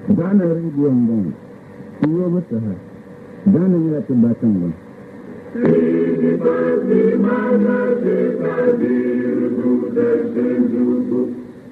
Gana rediyon gan, iyo bata ha, gana ya ta batan gan.